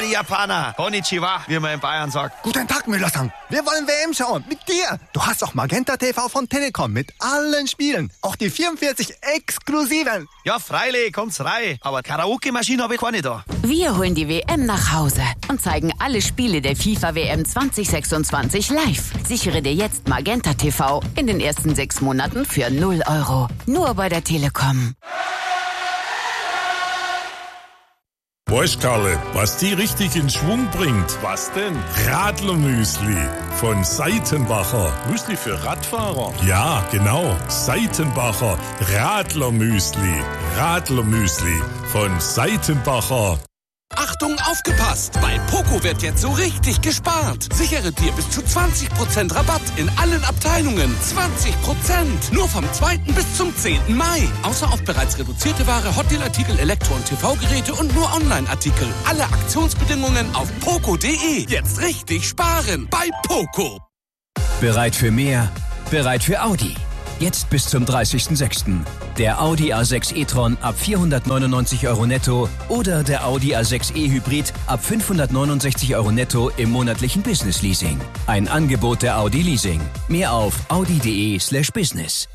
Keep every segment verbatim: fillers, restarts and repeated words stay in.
die Japaner. Konnichiwa, wie man in Bayern sagt. Guten Tag, Müller-san. Wir wollen W M schauen. Mit dir. Du hast auch Magenta T V von Telekom mit allen Spielen. Auch die vierundvierzig exklusiven. Ja, freilich, kommt's rein. Aber Karaoke-Maschine habe ich keine da. Wir holen die W M nach Hause und zeigen alle Spiele der FIFA W M zwanzig sechsundzwanzig live. Sichere dir jetzt Magenta T V in den ersten sechs Monaten für null Euro. Nur bei der Telekom. Weißt, Karle, was die richtig in Schwung bringt? Was denn? Radlermüsli von Seitenbacher. Müsli für Radfahrer? Ja, genau. Seitenbacher Radlermüsli. Radlermüsli von Seitenbacher. Achtung, aufgepasst! Bei Poco wird jetzt so richtig gespart. Sichere dir bis zu zwanzig Prozent Rabatt in allen Abteilungen. zwanzig Prozent! Nur vom zweiten bis zum zehnten Mai. Außer auf bereits reduzierte Ware, Hotdeal-Artikel, Elektro- und T V-Geräte und nur Online-Artikel. Alle Aktionsbedingungen auf poco punkt de. Jetzt richtig sparen bei Poco. Bereit für mehr? Bereit für Audi. Jetzt bis zum dreißigsten sechsten Der Audi A sechs e-tron ab vierhundertneunundneunzig Euro netto oder der Audi A sechs e-Hybrid ab fünfhundertneunundsechzig Euro netto im monatlichen Business-Leasing. Ein Angebot der Audi Leasing. Mehr auf audi.de slash business.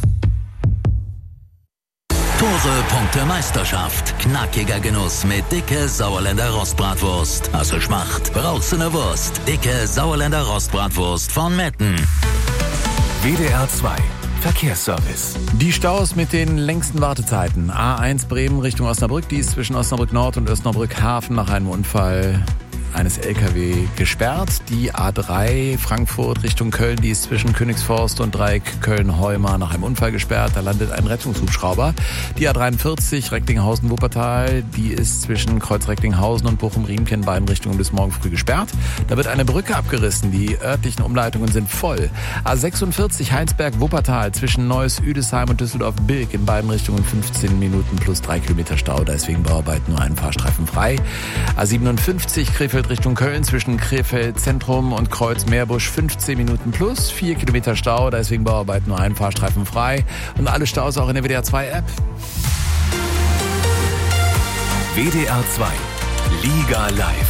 Tore, Punkte, Meisterschaft. Knackiger Genuss mit dicke Sauerländer Rostbratwurst. Also Schmacht, brauchst du ne Wurst. Dicke Sauerländer Rostbratwurst von Metten. W D R zwei Verkehrsservice. Die Staus mit den längsten Wartezeiten. A eins Bremen Richtung Osnabrück, die ist zwischen Osnabrück Nord und Osnabrück Hafen nach einem Unfall eines L K W gesperrt. Die A drei Frankfurt Richtung Köln, die ist zwischen Königsforst und Dreieck Köln-Heuma nach einem Unfall gesperrt. Da landet ein Rettungshubschrauber. Die A dreiundvierzig Recklinghausen-Wuppertal, die ist zwischen Kreuz Recklinghausen und Bochum-Riemken in beiden Richtungen bis morgen früh gesperrt. Da wird eine Brücke abgerissen. Die örtlichen Umleitungen sind voll. A sechsundvierzig Heinsberg-Wuppertal zwischen Neuss-Üdesheim und Düsseldorf-Bilk in beiden Richtungen fünfzehn Minuten plus drei Kilometer Stau. Da ist wegen Bauarbeiten nur ein Fahrstreifen frei. A siebenundfünfzig Krefeld Richtung Köln zwischen Krefeld Zentrum und Kreuz Meerbusch fünfzehn Minuten plus vier Kilometer Stau. Da ist wegen Bauarbeit nur ein Fahrstreifen frei. Und alle Staus auch in der W D R zwei App. W D R zwei Liga Live.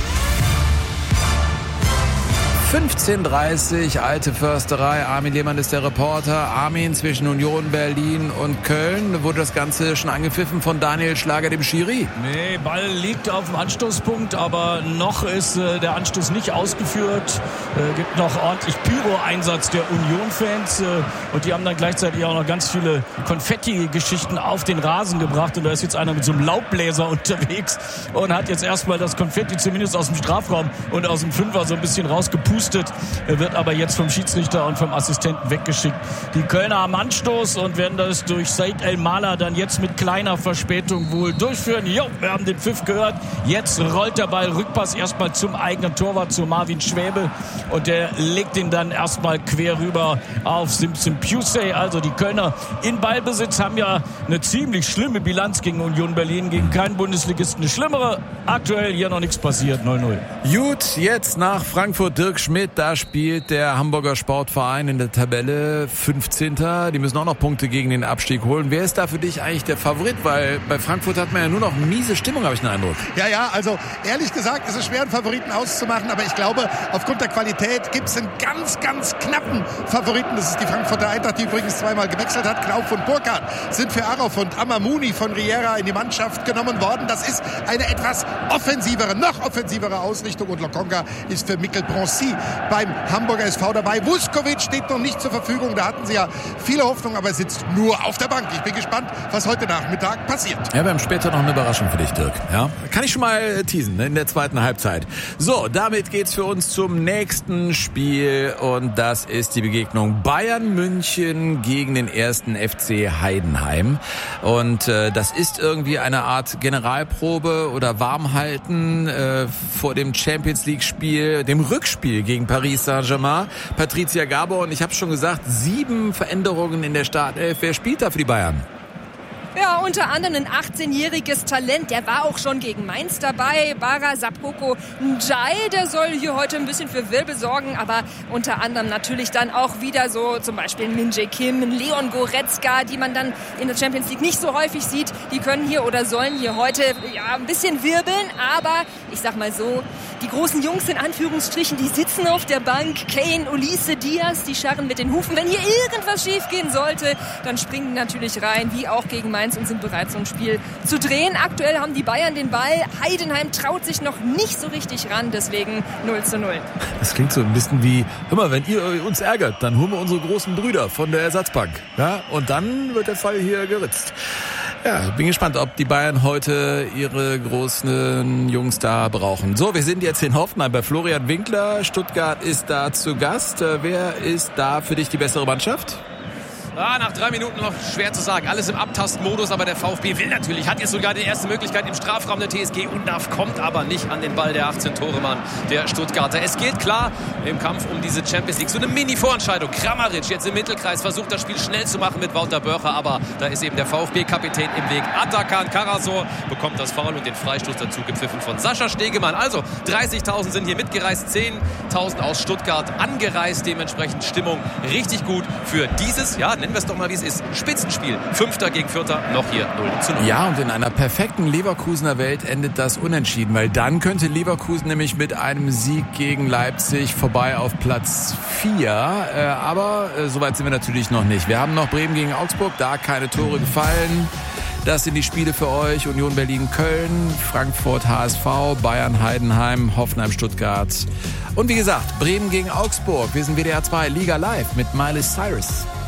fünfzehn Uhr dreißig, alte Försterei. Armin Lehmann ist der Reporter. Armin, zwischen Union Berlin und Köln. Wurde das Ganze schon angepfiffen von Daniel Schlager, dem Schiri? Nee, Ball liegt auf dem Anstoßpunkt, aber noch ist äh, der Anstoß nicht ausgeführt. Äh, gibt noch ordentlich Pyro-Einsatz der Union-Fans. Äh, und die haben dann gleichzeitig auch noch ganz viele Konfetti-Geschichten auf den Rasen gebracht. Und da ist jetzt einer mit so einem Laubbläser unterwegs und hat jetzt erstmal das Konfetti zumindest aus dem Strafraum und aus dem Fünfer so ein bisschen rausgepustet. Er wird aber jetzt vom Schiedsrichter und vom Assistenten weggeschickt. Die Kölner haben Anstoß und werden das durch Said El-Mala dann jetzt mit kleiner Verspätung wohl durchführen. Jo, wir haben den Pfiff gehört. Jetzt rollt der Ball, Rückpass erstmal zum eigenen Torwart, zu Marvin Schwäbe. Und der legt ihn dann erstmal quer rüber auf Simpson Pusey. Also die Kölner in Ballbesitz haben ja eine ziemlich schlimme Bilanz gegen Union Berlin, gegen keinen Bundesligisten eine schlimmere. Aktuell hier noch nichts passiert, null null. Gut, jetzt nach Frankfurt Dirk Schmidt, da spielt der Hamburger Sportverein in der Tabelle fünfzehnter Die müssen auch noch Punkte gegen den Abstieg holen. Wer ist da für dich eigentlich der Favorit? Weil bei Frankfurt hat man ja nur noch miese Stimmung, habe ich den Eindruck. Ja, ja, also ehrlich gesagt ist es schwer, einen Favoriten auszumachen, aber ich glaube, aufgrund der Qualität gibt es einen ganz, ganz knappen Favoriten. Das ist die Frankfurter Eintracht, die übrigens zweimal gewechselt hat. Knauf und Burkhardt sind für Arov und Amamuni von Riera in die Mannschaft genommen worden. Das ist eine etwas offensivere, noch offensivere Ausrichtung und Lokonga ist für Mikkel Broncy beim Hamburger S V dabei. Vuskovic steht noch nicht zur Verfügung. Da hatten sie ja viele Hoffnung, aber er sitzt nur auf der Bank. Ich bin gespannt, was heute Nachmittag passiert. Ja, wir haben später noch eine Überraschung für dich, Dirk. Ja, kann ich schon mal teasen, ne? In der zweiten Halbzeit. So, damit geht's für uns zum nächsten Spiel und das ist die Begegnung Bayern München gegen den ersten F C Heidenheim. Und äh, das ist irgendwie eine Art Generalprobe oder Warmhalten äh, vor dem Champions League Spiel, dem Rückspiel gegen Paris Saint-Germain. Patricia Gabor, und ich habe schon gesagt, sieben Veränderungen in der Startelf. Wer spielt da für die Bayern? Ja, unter anderem ein achtzehnjähriges Talent, der war auch schon gegen Mainz dabei. Bara Sapoko Njai, der soll hier heute ein bisschen für Wirbel sorgen, aber unter anderem natürlich dann auch wieder so zum Beispiel Min-Jae Kim, Leon Goretzka, die man dann in der Champions League nicht so häufig sieht. Die können hier oder sollen hier heute ja ein bisschen wirbeln, aber ich sag mal so, die großen Jungs in Anführungsstrichen, die sitzen auf der Bank. Kane, Ulisse, Diaz, die scharren mit den Hufen. Wenn hier irgendwas schief gehen sollte, dann springen die natürlich rein, wie auch gegen Mainz, und sind bereit, so ein Spiel zu drehen. Aktuell haben die Bayern den Ball. Heidenheim traut sich noch nicht so richtig ran, deswegen null zu null. Das klingt so ein bisschen wie, hör mal, wenn ihr uns ärgert, dann holen wir unsere großen Brüder von der Ersatzbank. Ja? Und dann wird der Fall hier geritzt. Ja, bin gespannt, ob die Bayern heute ihre großen Jungs da brauchen. So, wir sind jetzt in Hoffenheim bei Florian Winkler. Stuttgart ist da zu Gast. Wer ist da für dich die bessere Mannschaft? Ah, nach drei Minuten noch schwer zu sagen. Alles im Abtastmodus, aber der VfB will natürlich. Hat jetzt sogar die erste Möglichkeit im Strafraum der T S G. Undav kommt aber nicht an den Ball, der achtzehn-Tore-Mann der Stuttgarter. Es geht klar im Kampf um diese Champions League. So eine Mini-Vorentscheidung. Kramaric jetzt im Mittelkreis versucht das Spiel schnell zu machen mit Wouter Börcher, aber da ist eben der VfB-Kapitän im Weg. Atakan Karasor bekommt das Foul und den Freistoß dazu gepfiffen von Sascha Stegemann. Also dreißigtausend sind hier mitgereist, zehntausend aus Stuttgart angereist. Dementsprechend Stimmung richtig gut für dieses, ja, nennen wir es doch mal, wie es ist, Spitzenspiel. Fünfter gegen Vierter, noch hier null zu null. Ja, und in einer perfekten Leverkusener Welt endet das unentschieden, weil dann könnte Leverkusen nämlich mit einem Sieg gegen Leipzig vorbei auf Platz vier. Äh, aber äh, soweit sind wir natürlich noch nicht. Wir haben noch Bremen gegen Augsburg, da keine Tore gefallen. Das sind die Spiele für euch. Union Berlin-Köln, Frankfurt H S V, Bayern Heidenheim, Hoffenheim Stuttgart. Und wie gesagt, Bremen gegen Augsburg. Wir sind W D R zwei Liga Live mit Miley Cyrus.